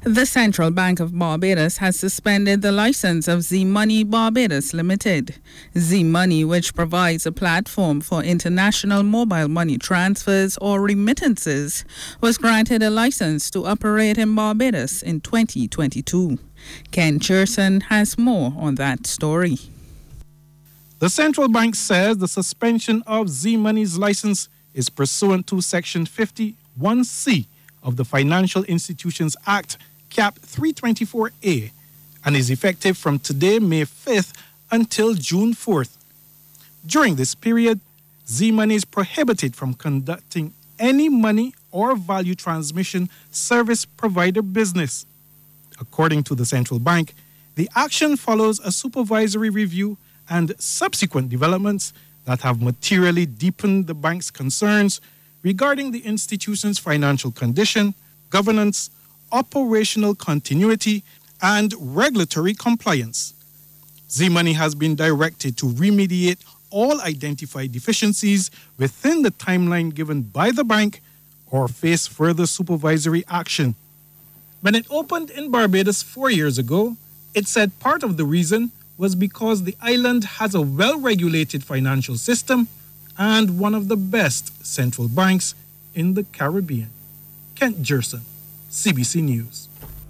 The Central Bank of Barbados has suspended the license of Z-Money Barbados Limited. Z-Money, which provides a platform for international mobile money transfers or remittances, was granted a license to operate in Barbados in 2022. Ken Cherson has more on that story. The central bank says the suspension of Z-Money's license is pursuant to Section 51C of the Financial Institutions Act, Cap 324A, and is effective from today, May 5th, until June 4th. During this period, Z-Money is prohibited from conducting any money or value transmission service provider business. According to the central bank, the action follows a supervisory review and subsequent developments that have materially deepened the bank's concerns regarding the institution's financial condition, governance, operational continuity, and regulatory compliance. Z-Money has been directed to remediate all identified deficiencies within the timeline given by the bank or face further supervisory action. When it opened in Barbados 4 years ago, it said part of the reason was because the island has a well-regulated financial system and one of the best central banks in the Caribbean. Kent Gerson, CBC News.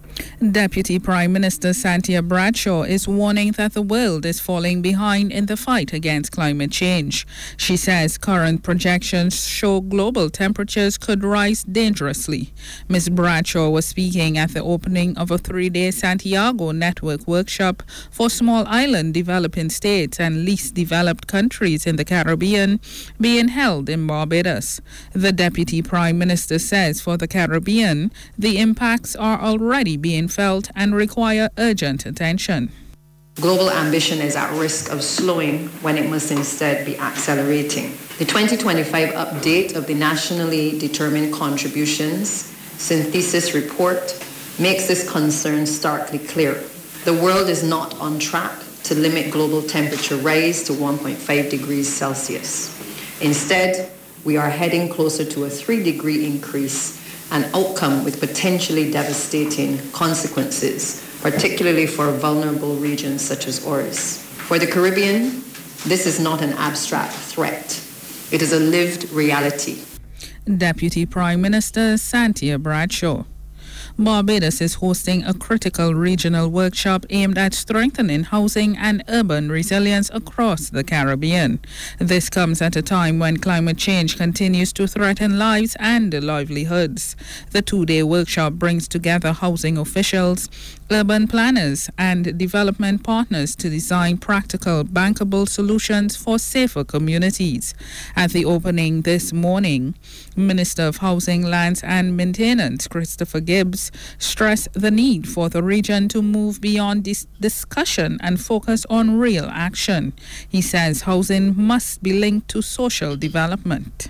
Deputy Prime Minister Santia Bradshaw is warning that the world is falling behind in the fight against climate change. She says current projections show global temperatures could rise dangerously. Ms. Bradshaw was speaking at the opening of a 3-day Santiago Network workshop for small island developing states and least developed countries in the Caribbean being held in Barbados. The Deputy Prime Minister says for the Caribbean, the impacts are already being felt and require urgent attention. Global ambition is at risk of slowing when it must instead be accelerating. The 2025 update of the Nationally Determined Contributions Synthesis Report makes this concern starkly clear. The world is not on track to limit global temperature rise to 1.5 degrees Celsius. Instead, we are heading closer to a 3-degree increase, an outcome with potentially devastating consequences, particularly for vulnerable regions such as ours. For the Caribbean, this is not an abstract threat. It is a lived reality. Deputy Prime Minister Santia Bradshaw. Barbados is hosting a critical regional workshop aimed at strengthening housing and urban resilience across the Caribbean. This comes at a time when climate change continues to threaten lives and livelihoods. The 2-day workshop brings together housing officials, urban planners, and development partners to design practical, bankable solutions for safer communities. At the opening this morning, Minister of Housing, Lands and Maintenance, Christopher Gibbs, stressed the need for the region to move beyond this discussion and focus on real action. He says housing must be linked to social development.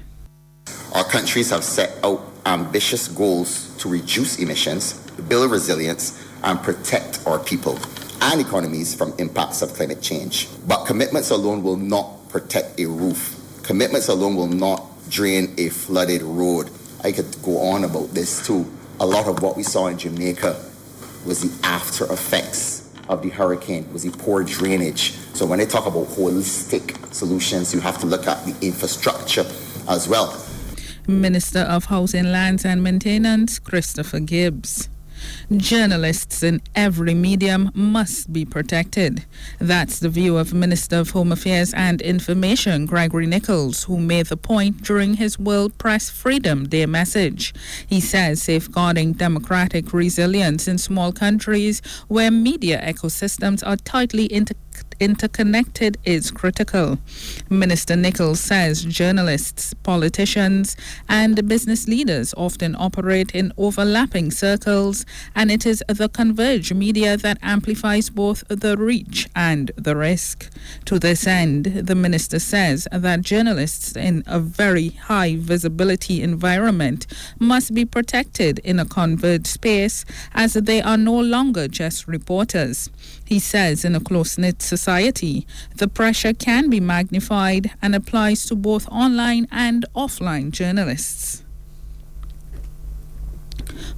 Our countries have set out ambitious goals to reduce emissions, build resilience, and protect our people and economies from impacts of climate change. But commitments alone will not protect a roof. Commitments alone will not drain a flooded road. I could go on about this too. A lot of what we saw in Jamaica was the after effects of the hurricane, was the poor drainage. So when they talk about holistic solutions, you have to look at the infrastructure as well. Minister of Housing, Lands and Maintenance, Christopher Gibbs. Journalists in every medium must be protected. That's the view of Minister of Home Affairs and Information, Gregory Nichols, who made the point during his World Press Freedom Day message. He says safeguarding democratic resilience in small countries where media ecosystems are tightly interconnected is critical. Minister Nichols says journalists, politicians, and business leaders often operate in overlapping circles, and it is the converged media that amplifies both the reach and the risk. To this end, the minister says that journalists in a very high visibility environment must be protected in a converged space, as they are no longer just reporters. He says in a close-knit society, the pressure can be magnified and applies to both online and offline journalists.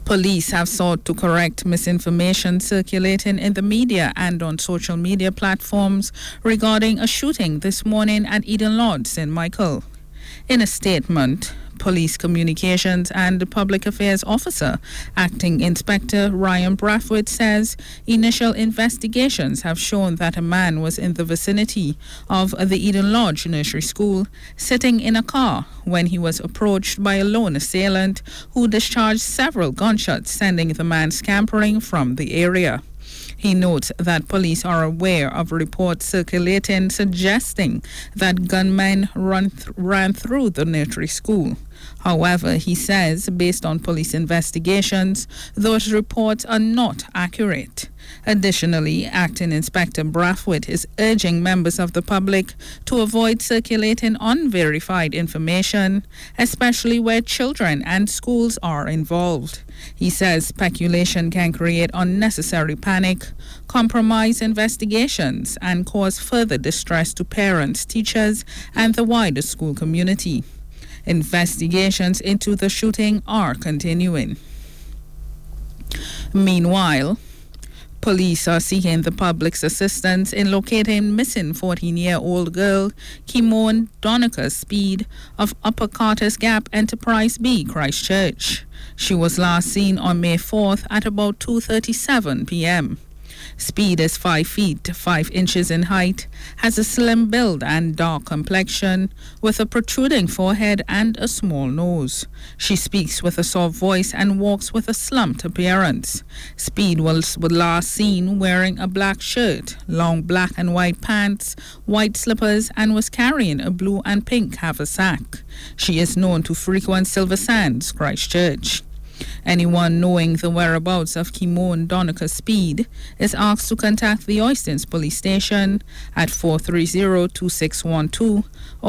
Police have sought to correct misinformation circulating in the media and on social media platforms regarding a shooting this morning at Eden Lodge, St. Michael. In a statement, Police Communications and Public Affairs Officer, Acting Inspector Ryan Brathwaite says initial investigations have shown that a man was in the vicinity of the Eden Lodge Nursery School, sitting in a car when he was approached by a lone assailant who discharged several gunshots, sending the man scampering from the area. He notes that police are aware of reports circulating suggesting that gunmen ran through the nursery school. However, he says, based on police investigations, those reports are not accurate. Additionally, Acting Inspector Brathwaite is urging members of the public to avoid circulating unverified information, especially where children and schools are involved. He says speculation can create unnecessary panic, compromise investigations, and cause further distress to parents, teachers, and the wider school community. Investigations into the shooting are continuing. Meanwhile, police are seeking the public's assistance in locating missing 14-year-old girl Kimone Donica Speed of Upper Carter's Gap Enterprise B, Christchurch. She was last seen on May 4th at about 2:37 p.m. Speed is 5 feet 5 inches in height, has a slim build and dark complexion, with a protruding forehead and a small nose. She speaks with a soft voice and walks with a slumped appearance. Speed was last seen wearing a black shirt, long black and white pants, white slippers, and was carrying a blue and pink haversack. She is known to frequent Silver Sands, Christchurch. Anyone knowing the whereabouts of Kimone Donica Speed is asked to contact the Oistins Police Station at 430-2612 or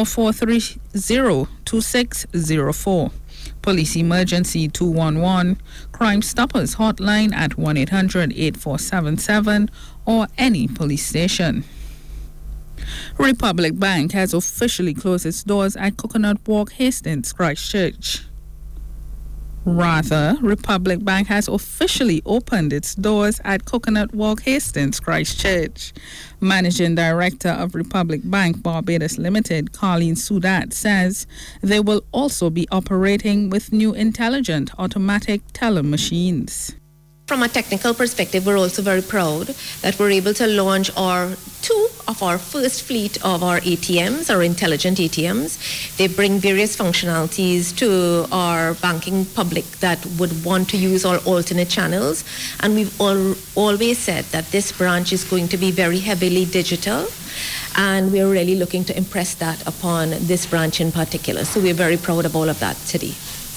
430-2604. Police Emergency 211, Crime Stoppers Hotline at 1-800-8477 or any police station. Republic Bank has officially closed its doors at Coconut Walk, Hastings, Christchurch. Rather, Republic Bank has officially opened its doors at Coconut Walk, Hastings, Christchurch. Managing Director of Republic Bank Barbados Limited, Carleen Sudat, says they will also be operating with new intelligent automatic teller machines. From a technical perspective, we're also very proud that we're able to launch two of our first fleet of our ATMs, our intelligent ATMs. They bring various functionalities to our banking public that would want to use our alternate channels. And we've always said that this branch is going to be very heavily digital. And we're really looking to impress that upon this branch in particular. So we're very proud of all of that today.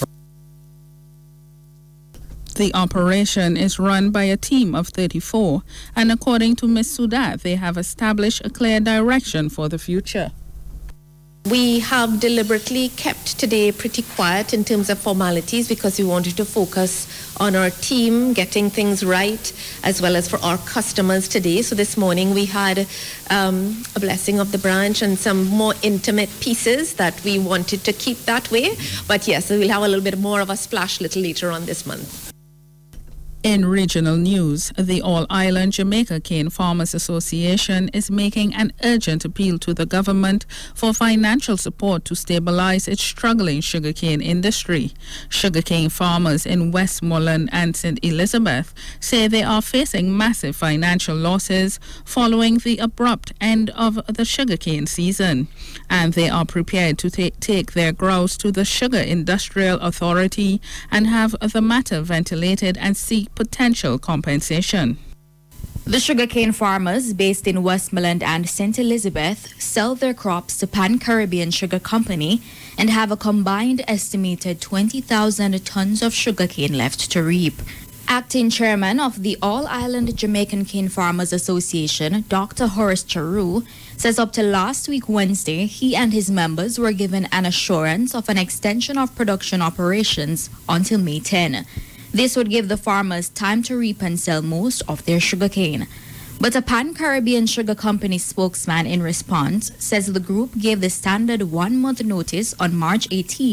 The operation is run by a team of 34, and according to Ms. Sudat, they have established a clear direction for the future. We have deliberately kept today pretty quiet in terms of formalities because we wanted to focus on our team getting things right as well as for our customers today. So this morning we had a blessing of the branch and some more intimate pieces that we wanted to keep that way. But yes, we'll have a little bit more of a splash little later on this month. In regional news, the All-Island Jamaica Cane Farmers Association is making an urgent appeal to the government for financial support to stabilize its struggling sugarcane industry. Sugarcane farmers in Westmoreland and St. Elizabeth say they are facing massive financial losses following the abrupt end of the sugarcane season, and they are prepared to take their grouse to the Sugar Industrial Authority and have the matter ventilated and seek potential compensation. The sugarcane farmers based in Westmoreland and St. Elizabeth sell their crops to Pan Caribbean Sugar Company and have a combined estimated 20,000 tons of sugarcane left to reap. Acting chairman of the All-Island Jamaican Cane Farmers Association, Dr. Horace Charu, says up to last week Wednesday, he and his members were given an assurance of an extension of production operations until May 10. This would give the farmers time to reap and sell most of their sugarcane. But a Pan-Caribbean Sugar Company spokesman in response says the group gave the standard 1-month notice on March 18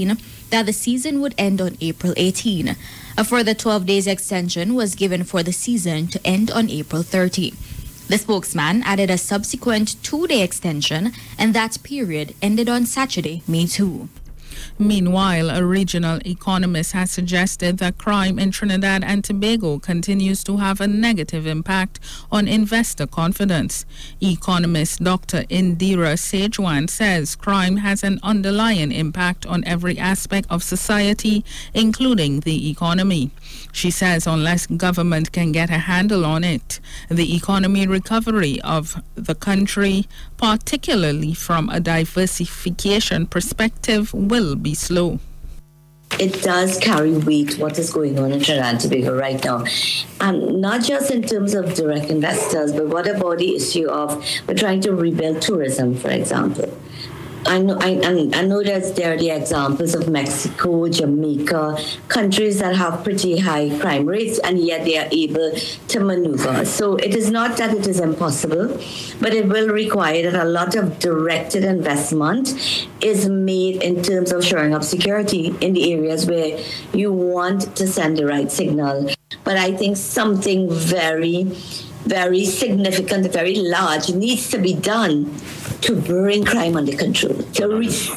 that the season would end on April 18. A further 12 days extension was given for the season to end on April 30. The spokesman added a subsequent 2-day extension, and that period ended on Saturday, May 2. Meanwhile, a regional economist has suggested that crime in Trinidad and Tobago continues to have a negative impact on investor confidence. Economist Dr. Indira Sejwan says crime has an underlying impact on every aspect of society, including the economy. She says unless government can get a handle on it, the economy recovery of the country, particularly from a diversification perspective, will be slow. It does carry weight what is going on in Trinidad and Tobago right now. And not just in terms of direct investors, but what about the issue of we're trying to rebuild tourism, for example. I know that there are the examples of Mexico, Jamaica, countries that have pretty high crime rates, and yet they are able to maneuver. So it is not that it is impossible, but it will require that a lot of directed investment is made in terms of shoring up security in the areas where you want to send the right signal. But I think something very, very significant, very large needs to be done to bring crime under control, to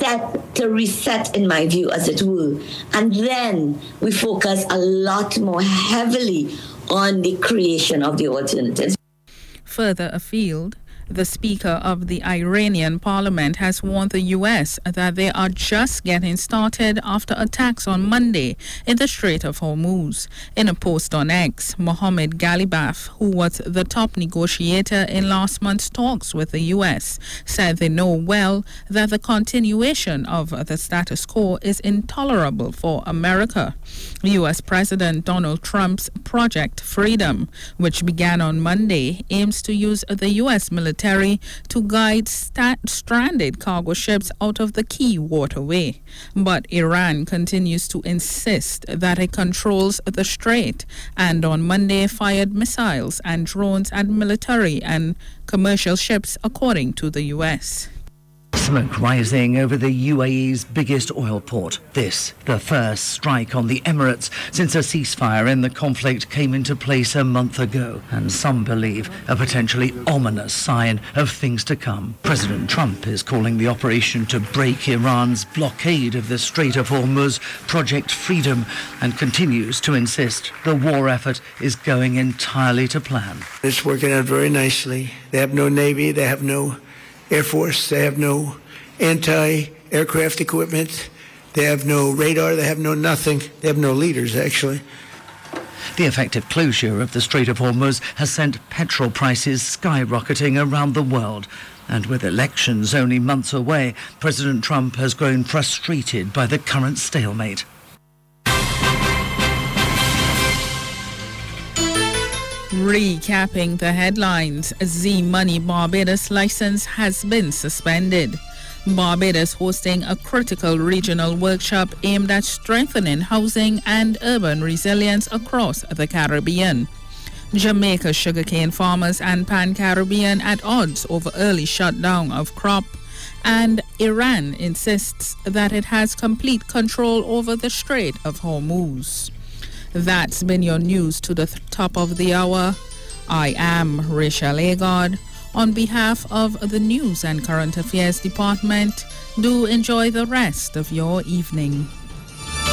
reset, in my view, as it were. And then we focus a lot more heavily on the creation of the alternatives. Further afield, the Speaker of the Iranian Parliament has warned the U.S. that they are just getting started after attacks on Monday in the Strait of Hormuz. In a post on X, Mohammed Ghalibaf, who was the top negotiator in last month's talks with the U.S., said they know well that the continuation of the status quo is intolerable for America. U.S. President Donald Trump's Project Freedom, which began on Monday, aims to use the U.S. military to guide stranded cargo ships out of the key waterway. But Iran continues to insist that it controls the strait, and on Monday fired missiles and drones at military and commercial ships, according to the U.S. Smoke rising over the UAE's biggest oil port. This, the first strike on the Emirates since a ceasefire in the conflict came into place a month ago, and some believe a potentially ominous sign of things to come. President Trump is calling the operation to break Iran's blockade of the Strait of Hormuz Project Freedom, and continues to insist the war effort is going entirely to plan. It's working out very nicely. They have no Navy, they have no Air Force, they have no anti-aircraft equipment, they have no radar, they have no nothing, they have no leaders, actually. The effective closure of the Strait of Hormuz has sent petrol prices skyrocketing around the world. And with elections only months away, President Trump has grown frustrated by the current stalemate. Recapping the headlines, Z-Money Barbados license has been suspended. Barbados hosting a critical regional workshop aimed at strengthening housing and urban resilience across the Caribbean. Jamaica sugarcane farmers and Pan-Caribbean at odds over early shutdown of crop. And Iran insists that it has complete control over the Strait of Hormuz. That's been your news to the top of the hour. I am Rachel Agard. On behalf of the News and Current Affairs Department, do enjoy the rest of your evening.